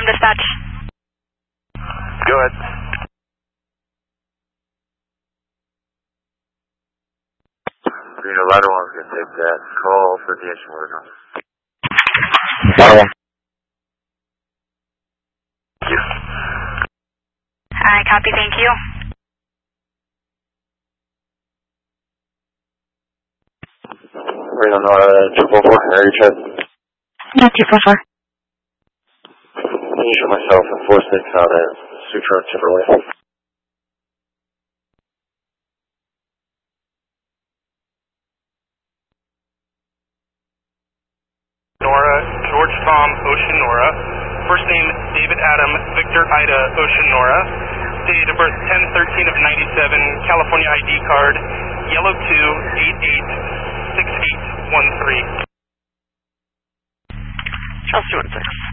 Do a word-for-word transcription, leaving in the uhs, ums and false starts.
dispatch. Go ahead. Reno, ladder one's going to take that call for the engine order. Ladder one. Thank you. I copy, thank you. Reno, uh, two four four, area check. Yeah, two four four. Initial myself and four six out at Sutra Timberlake. Nora, George Tom, Ocean Nora. First name David Adam, Victor Ida, Ocean Nora. Date of birth ten thirteen of ninety-seven, California I D card, yellow two eight eight six eight one three. Charles two one six.